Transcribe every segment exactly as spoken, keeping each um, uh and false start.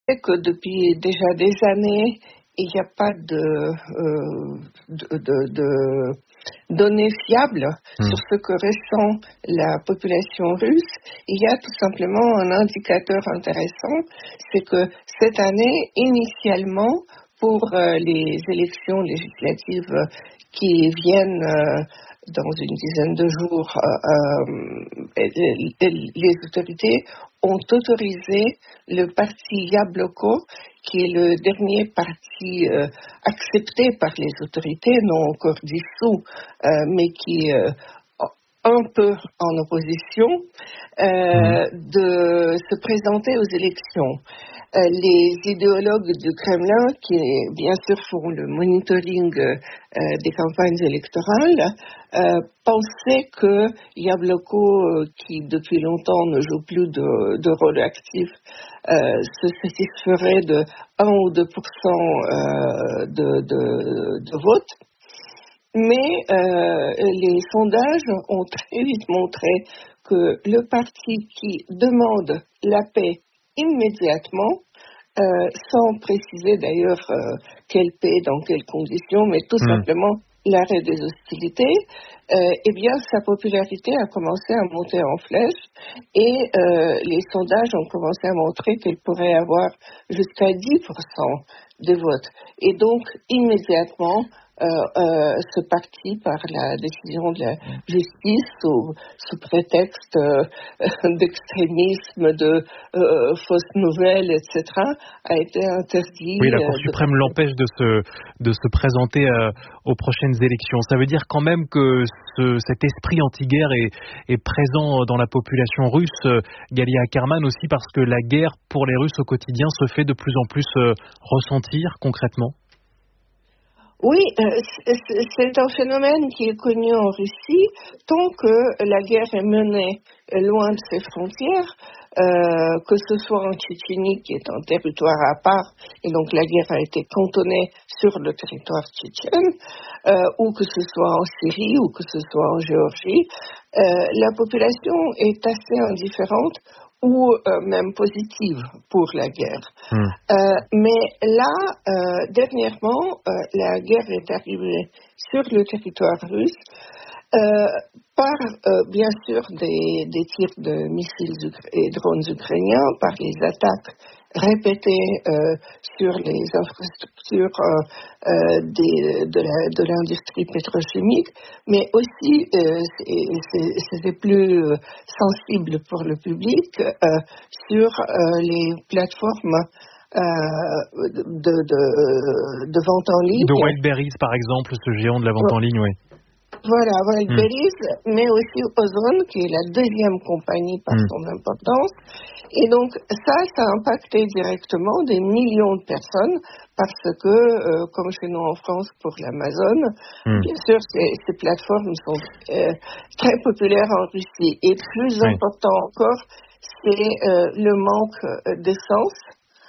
C'est que depuis déjà des années, il n'y a pas de, euh, de, de, de données fiables mmh. sur ce que ressent la population russe. Il y a tout simplement un indicateur intéressant, c'est que cette année, initialement, pour euh, les élections législatives qui viennent euh, dans une dizaine de jours, euh, euh, les autorités ont autorisé le parti Yabloko, qui est le dernier parti euh, accepté par les autorités, non encore dissous, euh, mais qui est euh, un peu en opposition, euh, mmh. de se présenter aux élections. Euh, les idéologues du Kremlin, qui bien sûr font le monitoring euh, des campagnes électorales, euh, pensaient que Yabloko, euh, qui depuis longtemps ne joue plus de, de rôle actif, euh, se satisferait de un ou deux pour cent euh, de, de, de vote. Mais euh, les sondages ont très vite montré que le parti qui demande la paix immédiatement, euh, sans préciser d'ailleurs euh, quelle paix, dans quelles conditions, mais tout mmh. simplement l'arrêt des hostilités, euh, eh bien sa popularité a commencé à monter en flèche et euh, les sondages ont commencé à montrer qu'elle pourrait avoir jusqu'à dix pour cent des votes. Et donc immédiatement, Euh, euh, ce parti, par la décision de la justice, sous, sous prétexte euh, d'extrémisme, de euh, fausses nouvelles, et cetera, a été interdit. Oui, la Cour euh, suprême de... l'empêche de se, de se présenter euh, aux prochaines élections. Ça veut dire quand même que ce, cet esprit anti-guerre est, est présent dans la population russe, euh, Galia Ackerman, aussi parce que la guerre pour les Russes au quotidien se fait de plus en plus euh, ressentir concrètement. Oui, euh, c'est un phénomène qui est connu en Russie tant que la guerre est menée loin de ses frontières, euh, que ce soit en Tchétchénie, qui est un territoire à part, et donc la guerre a été cantonnée sur le territoire tchétchène, euh, ou que ce soit en Syrie, ou que ce soit en Géorgie, euh, la population est assez indifférente ou euh, même positive pour la guerre. Mmh. Euh, mais là, euh, dernièrement, euh, la guerre est arrivée sur le territoire russe euh, par, euh, bien sûr, des, des tirs de missiles ukra- et drones ukrainiens, par les attaques répétées euh, sur les infrastructures euh, euh, des, de, la, de l'industrie pétrochimique, mais aussi, euh, c'est, c'est, c'était plus euh, sensible pour le public, euh, sur euh, les plateformes euh, de, de, de vente en ligne. De Wildberries, par exemple, ce géant de la vente oh. en ligne, oui. Voilà, Wildberries, mmh. mais aussi Ozon, qui est la deuxième compagnie par mmh. son importance. Et donc, ça, ça a impacté directement des millions de personnes parce que, euh, comme chez nous en France pour l'Amazon, mmh. bien sûr, ces, ces plateformes sont euh, très populaires en Russie. Et plus oui. important encore, c'est euh, le manque d'essence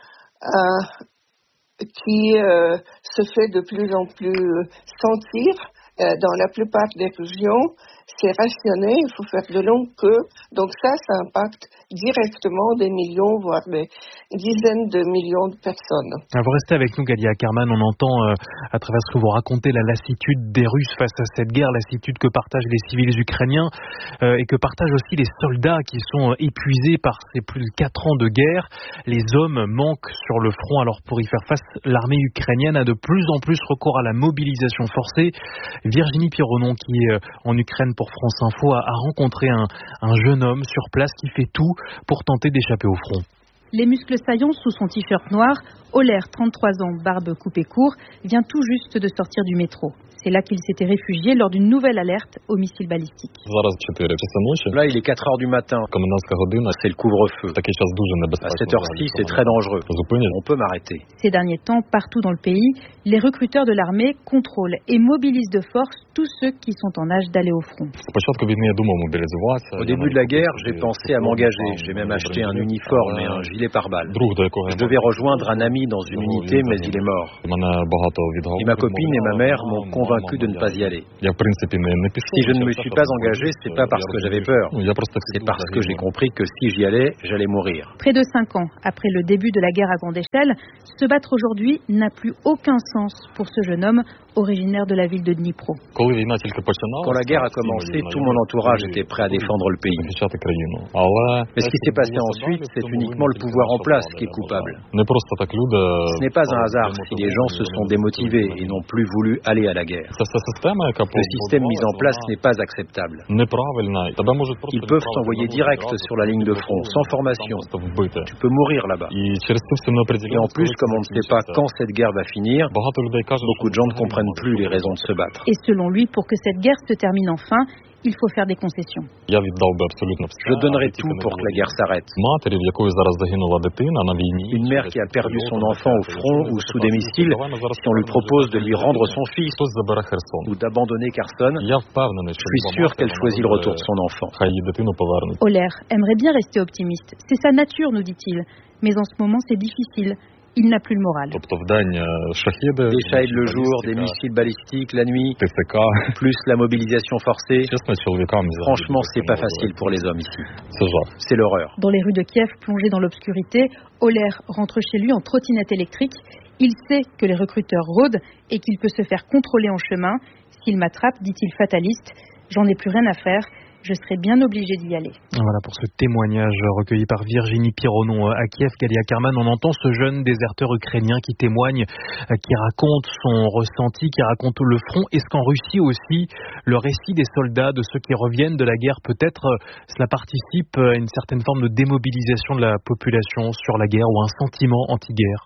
euh, qui euh, se fait de plus en plus sentir. Dans la plupart des régions, c'est rationné, il faut faire de longues queues. Donc ça, ça impacte directement des millions, voire des dizaines de millions de personnes. Vous restez avec nous, Galia Ackerman. On entend, euh, à travers ce que vous racontez, la lassitude des Russes face à cette guerre, lassitude que partagent les civils ukrainiens euh, et que partagent aussi les soldats qui sont épuisés par ces plus de quatre ans de guerre. Les hommes manquent sur le front. Alors pour y faire face, l'armée ukrainienne a de plus en plus recours à la mobilisation forcée. Virginie Pironon, qui est en Ukraine pour France Info, a rencontré un, un jeune homme sur place qui fait tout pour tenter d'échapper au front. Les muscles saillants sous son t-shirt noir, Oler, trente-trois ans, barbe coupée court, vient tout juste de sortir du métro. C'est là qu'il s'était réfugié lors d'une nouvelle alerte au missile balistique. Là, il est quatre heures du matin. C'est le couvre-feu. À cette heure-ci, c'est très dangereux. On peut m'arrêter. Ces derniers temps, partout dans le pays, les recruteurs de l'armée contrôlent et mobilisent de force tous ceux qui sont en âge d'aller au front. Au début de la guerre, j'ai pensé à m'engager. J'ai même acheté un uniforme et un gilet pare-balles. Je devais rejoindre un ami dans une unité, mais il est mort. Et ma copine et ma mère m'ont convaincu convaincu de ne pas y aller. Si je ne me suis pas engagé, c'est pas parce que j'avais peur, c'est parce que j'ai compris que si j'y allais, j'allais mourir. Près de cinq ans après le début de la guerre à grande échelle, se battre aujourd'hui n'a plus aucun sens pour ce jeune homme originaire de la ville de Dnipro. Quand la guerre a commencé, tout mon entourage était prêt à défendre le pays. Mais ce qui s'est passé ensuite, c'est uniquement le pouvoir en place qui est coupable. Ce n'est pas un hasard si les gens se sont démotivés et n'ont plus voulu aller à la guerre. Le système mis en place n'est pas acceptable. Ils peuvent t'envoyer direct sur la ligne de front, sans formation. Tu peux mourir là-bas. Et en plus, comme on ne sait pas quand cette guerre va finir, beaucoup de gens ne comprennent plus les raisons de se battre. Et selon lui, pour que cette guerre se termine enfin, il faut faire des concessions. Je donnerai tout pour que la guerre s'arrête. Une mère qui a perdu son enfant au front ou sous des missiles, si on lui propose de lui rendre son fils ou d'abandonner Kherson, je suis sûr qu'elle choisit le retour de son enfant. Oler aimerait bien rester optimiste. C'est sa nature, nous dit-il. Mais en ce moment, c'est difficile. Il n'a plus le moral. Des shaheds le jour, des missiles balistiques la nuit, plus la mobilisation forcée. Franchement, c'est pas facile pour les hommes ici. C'est l'horreur. Dans les rues de Kiev, plongées dans l'obscurité, Oler rentre chez lui en trottinette électrique. Il sait que les recruteurs rôdent et qu'il peut se faire contrôler en chemin. S'il m'attrape, dit-il fataliste, j'en ai plus rien à faire. Je serais bien obligé d'y aller. Voilà pour ce témoignage recueilli par Virginie Pironon à Kiev. Galia Karman, on entend ce jeune déserteur ukrainien qui témoigne, qui raconte son ressenti, qui raconte le front. Est-ce qu'en Russie aussi, le récit des soldats, de ceux qui reviennent de la guerre, peut-être cela participe à une certaine forme de démobilisation de la population sur la guerre ou un sentiment anti-guerre?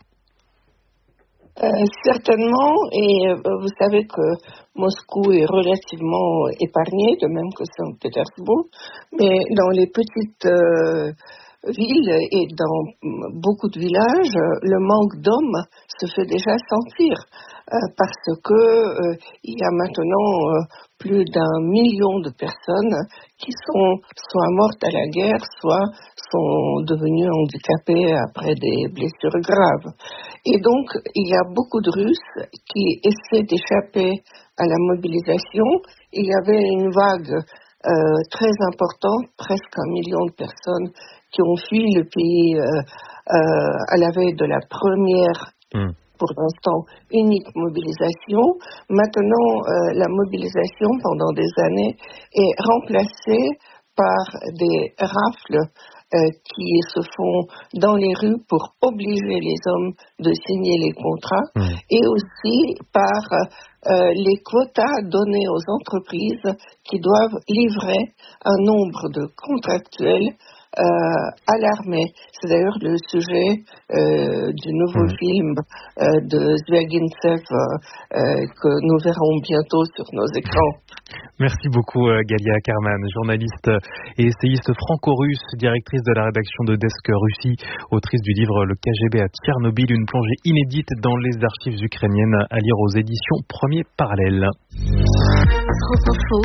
Euh, certainement, et euh, vous savez que Moscou est relativement épargné, de même que Saint-Pétersbourg, mais dans les petites euh, villes et dans beaucoup de villages, le manque d'hommes se fait déjà sentir, euh, parce que euh, il y a maintenant euh, plus d'un million de personnes qui sont soit mortes à la guerre, soit sont devenues handicapées après des blessures graves. Et donc, il y a beaucoup de Russes qui essaient d'échapper à la mobilisation. Il y avait une vague euh, très importante, presque un million de personnes qui ont fui le pays euh, euh, à la veille de la première, mmh. pour l'instant, unique mobilisation. Maintenant, euh, la mobilisation, pendant des années, est remplacée par des rafles Euh, qui se font dans les rues pour obliger les hommes de signer les contrats, mmh. et aussi par euh, les quotas donnés aux entreprises qui doivent livrer un nombre de contractuels euh, à l'armée. C'est d'ailleurs le sujet euh, du nouveau mmh. film euh, de Zvyagintsev euh, euh, que nous verrons bientôt sur nos écrans. Merci beaucoup Galia Karman, journaliste et essayiste franco-russe, directrice de la rédaction de Desk Russie, autrice du livre Le K G B à Tchernobyl, une plongée inédite dans les archives ukrainiennes à lire aux éditions Premier Parallèle. France Info,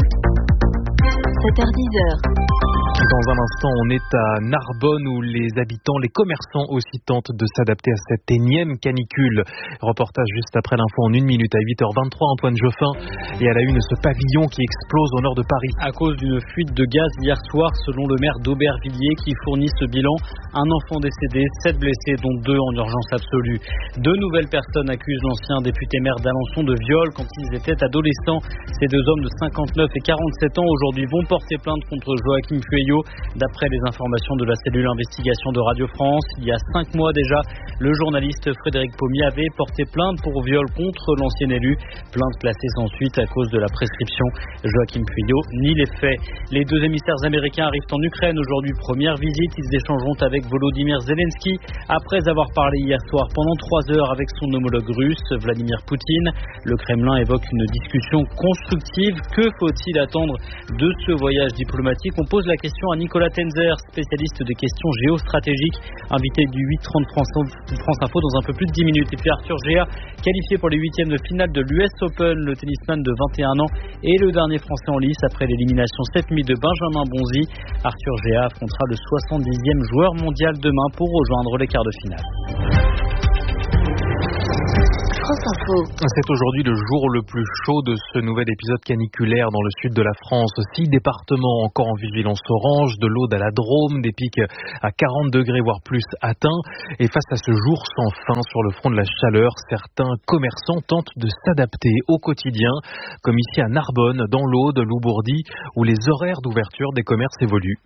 sept heures dix. Dans un instant, on est à Narbonne où les habitants, les commerçants aussi tentent de s'adapter à cette énième canicule. Reportage juste après l'info en une minute à huit heures vingt-trois, Antoine Geoffin. Et à la une, ce pavillon qui explose au nord de Paris. À cause d'une fuite de gaz hier soir, selon le maire d'Aubervilliers qui fournit ce bilan, un enfant décédé, sept blessés, dont deux en urgence absolue. Deux nouvelles personnes accusent l'ancien député maire d'Alençon de viol quand ils étaient adolescents. Ces deux hommes de cinquante-neuf et quarante-sept ans aujourd'hui vont porter plainte contre Joachim Pueyo. D'après les informations de la cellule investigation de Radio France, il y a cinq mois déjà, le journaliste Frédéric Pommier avait porté plainte pour viol contre l'ancien élu. Plainte classée sans suite à cause de la prescription. Joachim Pueyo nie les faits. Les deux émissaires américains arrivent en Ukraine aujourd'hui. Première visite, ils échangeront avec Volodymyr Zelensky après avoir parlé hier soir pendant trois heures avec son homologue russe, Vladimir Poutine. Le Kremlin évoque une discussion constructive. Que faut-il attendre de ce voyage diplomatique? On pose la question à Nicolas Tenzer, spécialiste des questions géostratégiques, invité du huit trente France, France Info dans un peu plus de dix minutes. Et puis Arthur Géa, qualifié pour les huitièmes de finale de l'U S Open, le tennisman de vingt et un ans et le dernier Français en lice après l'élimination sept mi de Benjamin Bonzi. Arthur Géa affrontera le soixante-dixième joueur mondial demain pour rejoindre les quarts de finale. France Info. C'est aujourd'hui le jour le plus chaud de ce nouvel épisode caniculaire dans le sud de la France. Six départements encore en vigilance orange, de l'Aude à la Drôme, des pics à quarante degrés voire plus atteints. Et face à ce jour sans fin sur le front de la chaleur, certains commerçants tentent de s'adapter au quotidien, comme ici à Narbonne, dans l'Aude, Loubourdi, où les horaires d'ouverture des commerces évoluent.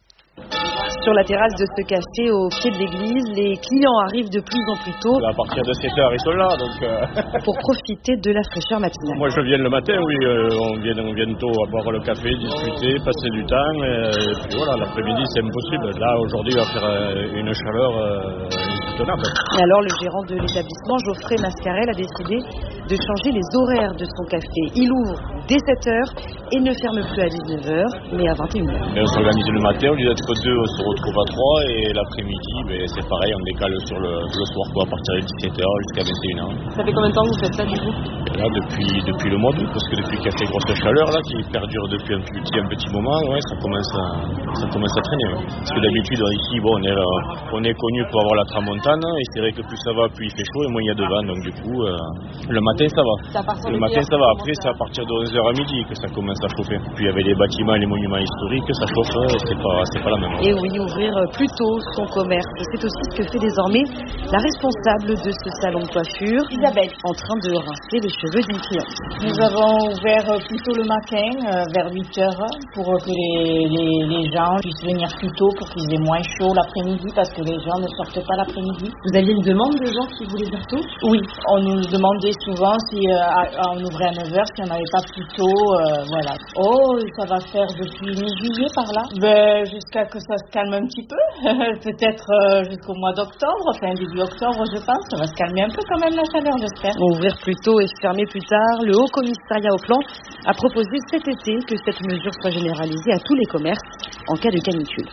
Sur la terrasse de ce café au pied de l'église, les clients arrivent de plus en plus tôt. À partir de sept heures, ils sont là, donc... Euh... pour profiter de la fraîcheur matinale. Moi, je viens le matin, oui. Euh, on, vient, on vient tôt à boire le café, discuter, passer du temps. Et, et puis voilà, l'après-midi, c'est impossible. Là, aujourd'hui, il va faire euh, une chaleur euh, insoutenable. Et alors, le gérant de l'établissement, Geoffrey Mascarel, a décidé de changer les horaires de son café. Il ouvre dès sept heures et ne ferme plus à dix-neuf heures, mais à vingt et une heures. Mais on s'organise le matin, au lieu d'être deux, on se retrouve à trois, et l'après-midi, ben, c'est pareil, on décale sur le, le soir, quoi, à partir de dix-sept heures jusqu'à vingt et une heures. Ça fait combien de temps que vous faites ça, du coup? Là, depuis, depuis le mois d'août, parce que depuis qu'il y a ces grosses chaleurs, là, qui perdurent depuis un petit, un petit moment, ouais, ça commence à, ça commence à traîner. Ouais. Parce que d'habitude, ici, bon, on est, euh, on est connu pour avoir la tramontane, et c'est vrai que plus ça va, plus il fait chaud, et moins il y a de vent, donc du coup, euh, le matin, ça va. Le matin, ça va. Après, c'est à partir de onze heures à midi que ça commence à chauffer. Puis, avec les bâtiments et les monuments historiques, ça chauffe, c'est pas, c'est pas la même. Et oui, ouvrir plus tôt son commerce, c'est aussi ce que fait désormais la responsable de ce salon de coiffure, Isabelle, en train de rincer les cheveux d'une cliente. Nous avons ouvert plus tôt le matin, euh, vers huit heures, pour que les, les, les gens puissent venir plus tôt, pour qu'ils aient moins chaud l'après-midi, parce que les gens ne sortent pas l'après-midi. Vous aviez une demande de gens qui voulaient venir tôt? Oui, on nous demandait souvent si euh, à, à, on ouvrait à neuf heures, si on n'avait pas plus tôt, euh, voilà. Oh, ça va faire depuis mi-juillet par là. Ben, jusqu'à que ça se calme un petit peu. Peut-être euh, jusqu'au mois d'octobre, enfin début octobre, je pense. Ça va se calmer un peu quand même la chaleur, j'espère. Ouvrir plus tôt et fermer plus tard, le Haut Commissariat au Plan a proposé cet été que cette mesure soit généralisée à tous les commerces en cas de canicule.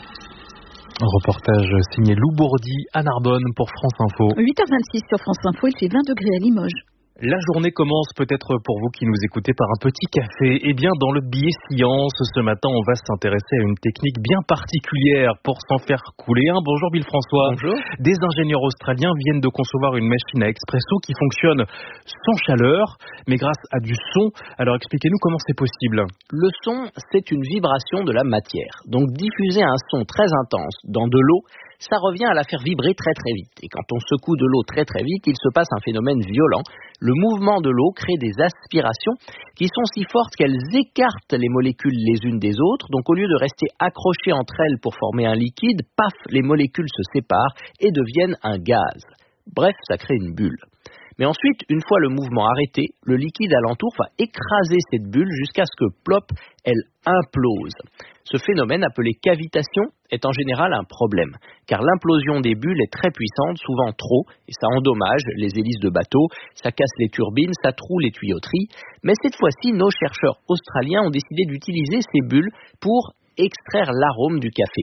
Un reportage signé Loubourdi à Narbonne pour France Info. huit heures vingt-six sur France Info, il fait vingt degrés à Limoges. La journée commence peut-être pour vous qui nous écoutez par un petit café. Eh bien, dans le billet science, ce matin, on va s'intéresser à une technique bien particulière pour s'en faire couler un. Bonjour Bill François. Bonjour. Des ingénieurs australiens viennent de concevoir une machine à expresso qui fonctionne sans chaleur, mais grâce à du son. Alors expliquez-nous comment c'est possible. Le son, c'est une vibration de la matière. Donc diffuser un son très intense dans de l'eau, ça revient à la faire vibrer très très vite. Et quand on secoue de l'eau très très vite, il se passe un phénomène violent. Le mouvement de l'eau crée des aspirations qui sont si fortes qu'elles écartent les molécules les unes des autres. Donc au lieu de rester accrochées entre elles pour former un liquide, paf, les molécules se séparent et deviennent un gaz. Bref, ça crée une bulle. Mais ensuite, une fois le mouvement arrêté, le liquide alentour va écraser cette bulle jusqu'à ce que, plop, elle implose. Ce phénomène appelé cavitation est en général un problème, car l'implosion des bulles est très puissante, souvent trop, et ça endommage les hélices de bateaux, ça casse les turbines, ça troue les tuyauteries. Mais cette fois-ci, nos chercheurs australiens ont décidé d'utiliser ces bulles pour extraire l'arôme du café.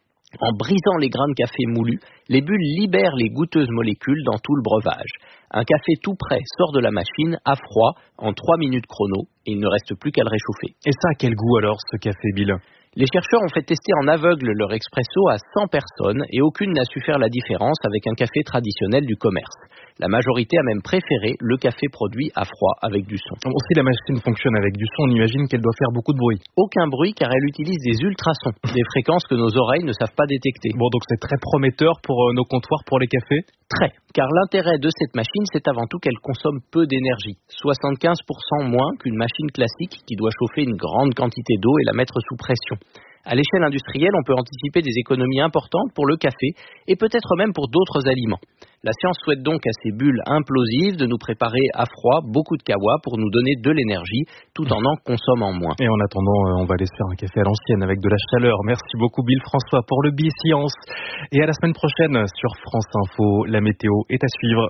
En brisant les grains de café moulus, les bulles libèrent les goûteuses molécules dans tout le breuvage. Un café tout prêt sort de la machine à froid en trois minutes chrono et il ne reste plus qu'à le réchauffer. Et ça a quel goût alors ce café, Bill ? Les chercheurs ont fait tester en aveugle leur expresso à cent personnes et aucune n'a su faire la différence avec un café traditionnel du commerce. La majorité a même préféré le café produit à froid avec du son. Bon, si la machine fonctionne avec du son, on imagine qu'elle doit faire beaucoup de bruit. Aucun bruit car elle utilise des ultrasons, des fréquences que nos oreilles ne savent pas détecter. Bon, donc c'est très prometteur pour euh, nos comptoirs pour les cafés ? Très, car l'intérêt de cette machine, c'est avant tout qu'elle consomme peu d'énergie. soixante-quinze pour cent moins qu'une machine classique qui doit chauffer une grande quantité d'eau et la mettre sous pression. À l'échelle industrielle, on peut anticiper des économies importantes pour le café et peut-être même pour d'autres aliments. La science souhaite donc à ces bulles implosives de nous préparer à froid beaucoup de kawa pour nous donner de l'énergie tout en en consommant moins. Et en attendant, on va aller se faire un café à l'ancienne avec de la chaleur. Merci beaucoup Bill François pour le billet science. Et à la semaine prochaine sur France Info, la météo est à suivre.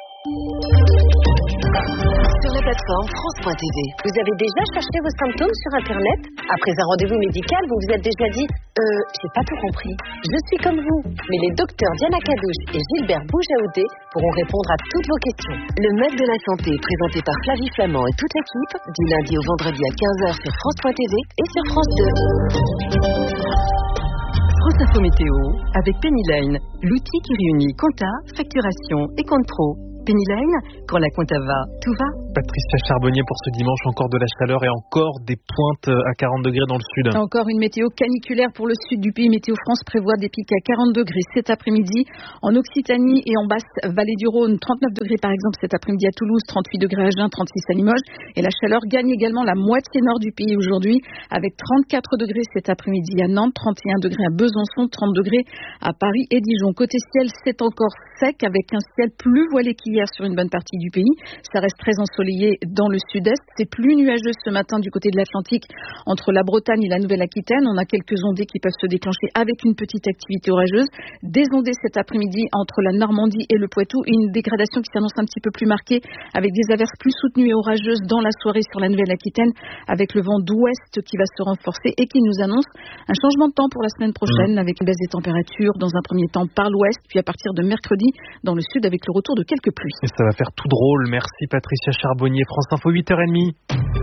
Sur la plateforme France point T V. Vous avez déjà cherché vos symptômes sur Internet? Après un rendez-vous médical, vous vous êtes déjà dit « Euh, j'ai pas tout compris. Je suis comme vous ». Mais les docteurs Diana Cadouche et Gilbert Boujaoudé pourront répondre à toutes vos questions. Le Mug de la Santé, présenté par Flavie Flamand et toute l'équipe, du lundi au vendredi à quinze heures sur France point T V et sur France deux. France Info Météo avec Penny Lane, l'outil qui réunit compta, facturation et compte pro. Penny Lane, quand la compta va, tout va. Patricia Charbonnier pour ce dimanche, encore de la chaleur et encore des pointes à quarante degrés dans le sud. Encore une météo caniculaire pour le sud du pays. Météo France prévoit des pics à quarante degrés cet après-midi. En Occitanie et en basse vallée du Rhône, trente-neuf degrés par exemple cet après-midi à Toulouse, trente-huit degrés à Agen, trente-six à Limoges. Et la chaleur gagne également la moitié nord du pays aujourd'hui avec trente-quatre degrés cet après-midi à Nantes, trente et un degrés à Besançon, trente degrés à Paris et Dijon. Côté ciel, c'est encore sec avec un ciel plus voilé qu'hier sur une bonne partie du pays. Ça reste très ensoleillé dans le sud-est. C'est plus nuageux ce matin du côté de l'Atlantique entre la Bretagne et la Nouvelle-Aquitaine. On a quelques ondées qui peuvent se déclencher avec une petite activité orageuse. Des ondées cet après-midi entre la Normandie et le Poitou. Une dégradation qui s'annonce un petit peu plus marquée avec des averses plus soutenues et orageuses dans la soirée sur la Nouvelle-Aquitaine avec le vent d'ouest qui va se renforcer et qui nous annonce un changement de temps pour la semaine prochaine avec une baisse des températures dans un premier temps par l'ouest puis à partir de mercredi dans le sud avec le retour de quelques pluies. Et ça va faire tout drôle. Merci Patricia Charbonnier. France Info huit heures trente.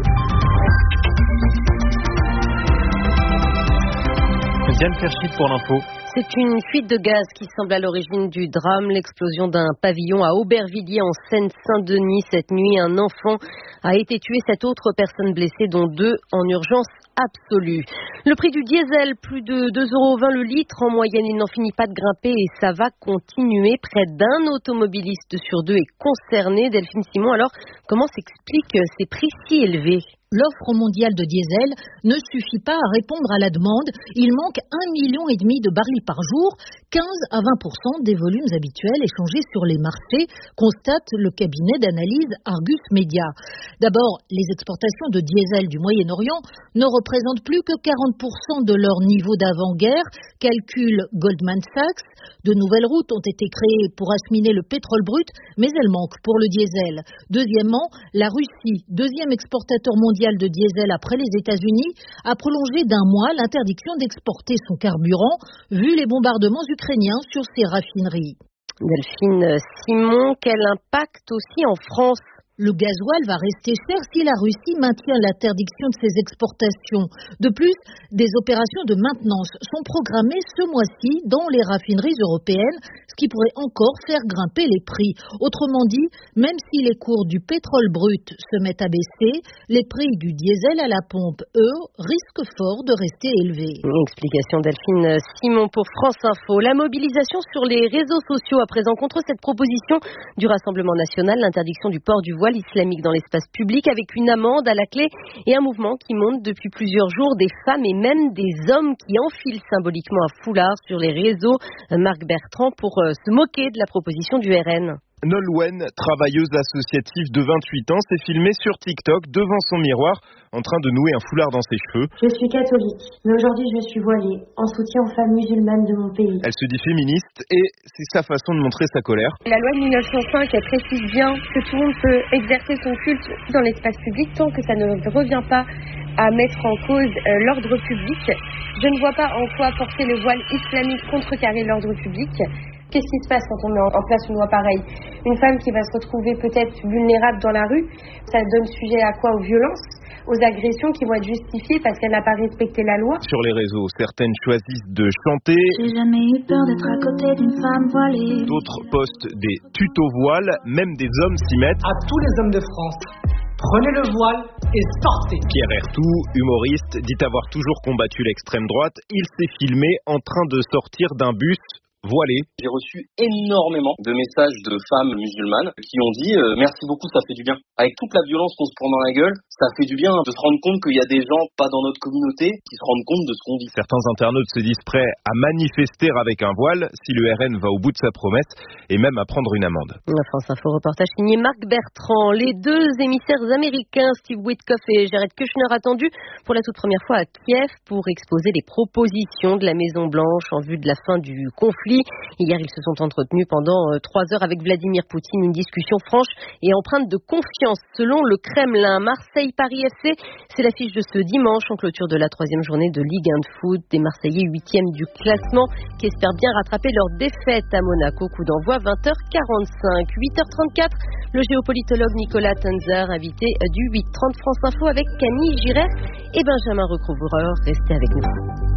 Diane Ferchit pour l'info. C'est une fuite de gaz qui semble à l'origine du drame. L'explosion d'un pavillon à Aubervilliers en Seine-Saint-Denis cette nuit. Un enfant a été tué, sept autres personnes blessées, dont deux en urgence absolue. Le prix du diesel, plus de deux euros vingt le litre en moyenne. Il n'en finit pas de grimper et ça va continuer. Près d'un automobiliste sur deux est concerné. Delphine Simon, alors comment s'expliquent ces prix si élevés ? L'offre mondiale de diesel ne suffit pas à répondre à la demande. Il manque un million et demi de barils par jour, quinze à vingt pour cent des volumes habituels échangés sur les marchés, constate le cabinet d'analyse Argus Media. D'abord, les exportations de diesel du Moyen-Orient ne représentent plus que quarante pour cent de leur niveau d'avant-guerre, calcule Goldman Sachs. De nouvelles routes ont été créées pour acheminer le pétrole brut, mais elles manquent pour le diesel. Deuxièmement, la Russie, deuxième exportateur mondial de diesel après les États-Unis, a prolongé d'un mois l'interdiction d'exporter son carburant, vu les bombardements ukrainiens sur ses raffineries. Delphine Simon, quel impact aussi en France ? Le gasoil va rester cher si la Russie maintient l'interdiction de ses exportations. De plus, des opérations de maintenance sont programmées ce mois-ci dans les raffineries européennes, ce qui pourrait encore faire grimper les prix. Autrement dit, même si les cours du pétrole brut se mettent à baisser, les prix du diesel à la pompe, eux, risquent fort de rester élevés. Explication Delphine Simon pour France Info. La mobilisation sur les réseaux sociaux à présent contre cette proposition du Rassemblement national, l'interdiction du port du voile islamique dans l'espace public avec une amende à la clé et un mouvement qui monte depuis plusieurs jours, des femmes et même des hommes qui enfilent symboliquement un foulard sur les réseaux. Marc Bertrand pour euh, se moquer de la proposition du R N. Nolwenn, travailleuse associative de vingt-huit ans, s'est filmée sur TikTok devant son miroir en train de nouer un foulard dans ses cheveux. Je suis catholique, mais aujourd'hui je suis voilée en soutien aux femmes musulmanes de mon pays. Elle se dit féministe et c'est sa façon de montrer sa colère. La loi de mille neuf cent cinq, elle précise bien que tout le monde peut exercer son culte dans l'espace public tant que ça ne revient pas à mettre en cause euh, l'ordre public. Je ne vois pas en quoi porter le voile islamique contrecarrer l'ordre public. Qu'est-ce qui se passe quand on met en place une loi pareille ? Une femme qui va se retrouver peut-être vulnérable dans la rue, ça donne sujet à quoi ? Aux violences, aux agressions qui vont être justifiées parce qu'elle n'a pas respecté la loi. Sur les réseaux, certaines choisissent de chanter. J'ai jamais eu peur d'être à côté d'une femme voilée. D'autres postent des tutos voiles, même des hommes s'y mettent. À tous les hommes de France, prenez le voile et sortez. Pierre Ertout, humoriste, dit avoir toujours combattu l'extrême droite. Il s'est filmé en train de sortir d'un bus voilé. J'ai reçu énormément de messages de femmes musulmanes qui ont dit euh, merci beaucoup, ça fait du bien. Avec toute la violence qu'on se prend dans la gueule, ça fait du bien de se rendre compte qu'il y a des gens pas dans notre communauté qui se rendent compte de ce qu'on dit. Certains internautes se disent prêts à manifester avec un voile si le R N va au bout de sa promesse et même à prendre une amende. La France Info reportage signé Marc Bertrand. Les deux émissaires américains Steve Witkoff et Jared Kushner attendus pour la toute première fois à Kiev pour exposer les propositions de la Maison Blanche en vue de la fin du conflit. Hier, ils se sont entretenus pendant trois heures avec Vladimir Poutine, une discussion franche et empreinte de confiance. Selon le Kremlin, Marseille-Paris F C, c'est l'affiche de ce dimanche en clôture de la troisième journée de Ligue un de foot. Des Marseillais huitièmes du classement qui espèrent bien rattraper leur défaite à Monaco. Coup d'envoi vingt heures quarante-cinq. huit heures trente-quatre, le géopolitologue Nicolas Tenzer, invité du huit trente France Info avec Camille Girard et Benjamin Recouvreur. Restez avec nous.